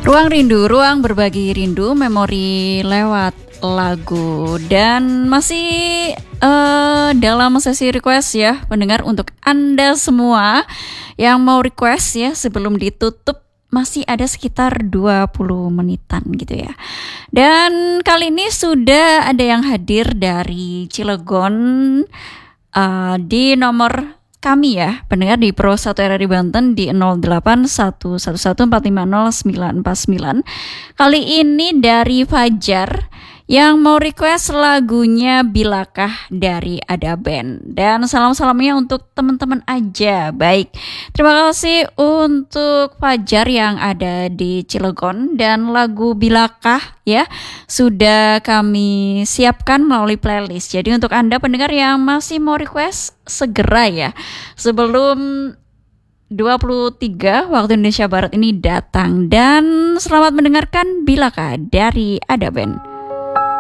Ruang Rindu, ruang berbagi rindu, memori lewat lagu. Dan masih dalam sesi request ya pendengar, untuk Anda semua yang mau request ya, sebelum ditutup masih ada sekitar 20 menitan gitu ya. Dan kali ini sudah ada yang hadir dari Cilegon di nomor kami ya, pendengar di Pro 1 RRI Banten di 081114509949. Kali ini dari Fajar yang mau request lagunya Bilakah dari Ada Band. Dan salam-salamnya untuk teman-teman aja. Baik, terima kasih untuk Fajar yang ada di Cilegon. Dan lagu Bilakah ya sudah kami siapkan melalui playlist. Jadi untuk Anda pendengar yang masih mau request, segera ya, sebelum 23 waktu Indonesia Barat ini datang. Dan selamat mendengarkan Bilakah dari Ada Band.